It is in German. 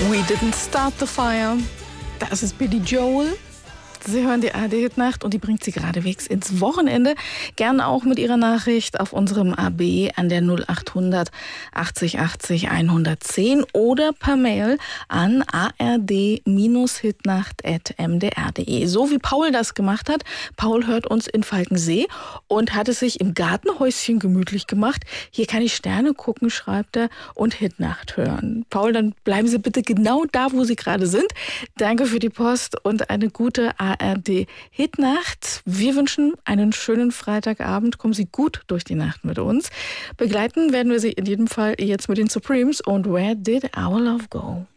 We Didn't Start the Fire. Das ist Billy Joel. Sie hören die ARD-Hitnacht und die bringt Sie geradewegs ins Wochenende. Gerne auch mit Ihrer Nachricht auf unserem AB an der 0800 80 80 110 oder per Mail an ard-hitnacht@mdr.de. So wie Paul das gemacht hat. Paul hört uns in Falkensee und hat es sich im Gartenhäuschen gemütlich gemacht. Hier kann ich Sterne gucken, schreibt er, und Hitnacht hören. Paul, dann bleiben Sie bitte genau da, wo Sie gerade sind. Danke für die Post und eine gute ARD-Hitnacht. Wir wünschen einen schönen Freitagabend. Kommen Sie gut durch die Nacht mit uns. Begleiten werden wir Sie in jedem Fall jetzt mit den Supremes und Where Did Our Love Go?